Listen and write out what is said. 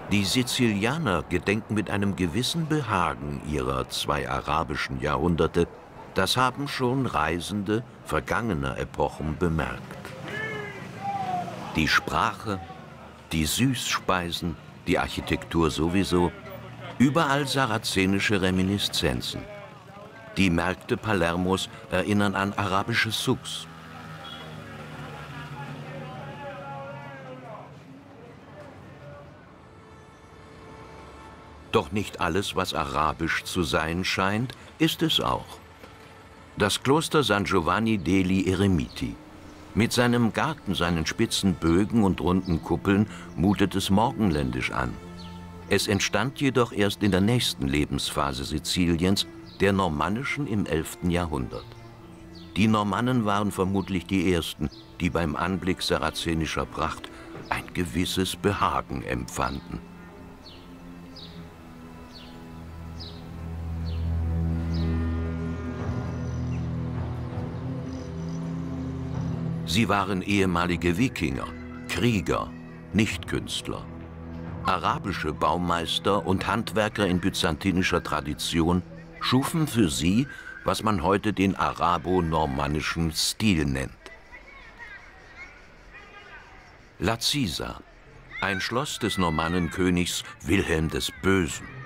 Die Sizilianer gedenken mit einem gewissen Behagen ihrer 2 arabischen Jahrhunderte. Das haben schon Reisende vergangener Epochen bemerkt. Die Sprache, die Süßspeisen, die Architektur sowieso, überall sarazenische Reminiszenzen. Die Märkte Palermos erinnern an arabische Souks. Doch nicht alles, was arabisch zu sein scheint, ist es auch. Das Kloster San Giovanni degli Eremiti. Mit seinem Garten, seinen spitzen Bögen und runden Kuppeln mutet es morgenländisch an. Es entstand jedoch erst in der nächsten Lebensphase Siziliens, der normannischen im 11. Jahrhundert. Die Normannen waren vermutlich die ersten, die beim Anblick sarazenischer Pracht ein gewisses Behagen empfanden. Sie waren ehemalige Wikinger, Krieger, nicht Künstler. Arabische Baumeister und Handwerker in byzantinischer Tradition schufen für sie, was man heute den arabo-normannischen Stil nennt. La Cisa, ein Schloss des Normannenkönigs Wilhelm des Bösen.